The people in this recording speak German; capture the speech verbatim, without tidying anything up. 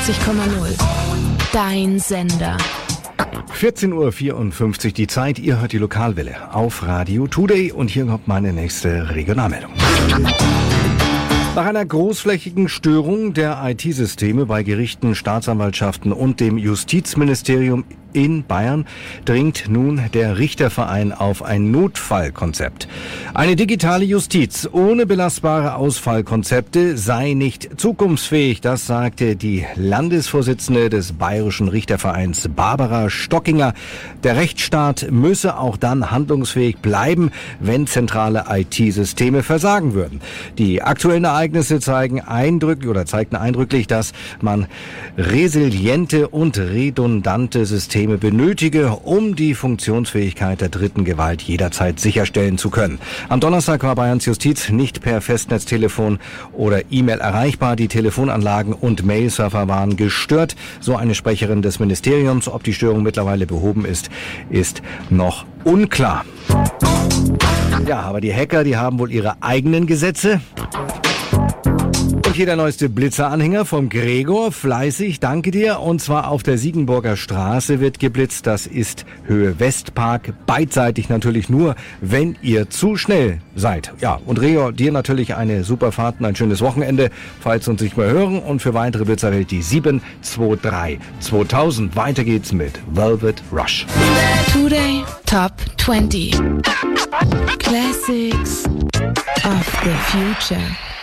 vierundfünfzig Komma null. Dein Sender. vierzehn Uhr vierundfünfzig die Zeit. Ihr hört die Lokalwelle auf Radio Today und hier kommt meine nächste Regionalmeldung. Nach einer großflächigen Störung der I T-Systeme bei Gerichten, Staatsanwaltschaften und dem Justizministerium in Bayern dringt nun der Richterverein auf ein Notfallkonzept. Eine digitale Justiz ohne belastbare Ausfallkonzepte sei nicht zukunftsfähig, das sagte die Landesvorsitzende des Bayerischen Richtervereins Barbara Stockinger. Der Rechtsstaat müsse auch dann handlungsfähig bleiben, wenn zentrale I T-Systeme versagen würden. Die aktuellen Ereignisse zeigen eindrücklich oder zeigten eindrücklich, dass man resiliente und redundante Systeme benötige, um die Funktionsfähigkeit der dritten Gewalt jederzeit sicherstellen zu können. Am Donnerstag war Bayerns Justiz nicht per Festnetztelefon oder E-Mail erreichbar. Die Telefonanlagen und Mailserver waren gestört. So eine Sprecherin des Ministeriums. Ob die Störung mittlerweile behoben ist, ist noch unklar. Ja, aber die Hacker, die haben wohl ihre eigenen Gesetze. Und hier der neueste Blitzeranhänger vom Gregor, fleißig, danke dir. Und zwar auf der Siegenburger Straße wird geblitzt, das ist Höhe Westpark, beidseitig natürlich nur, wenn ihr zu schnell seid. Ja, und Gregor, dir natürlich eine super Fahrt und ein schönes Wochenende, falls wir uns nicht mehr hören. Und für weitere Blitzer wählt die sieben zwei drei zweitausend. Weiter geht's mit Velvet Rush. Today Top zwanzig. Classics of the Future.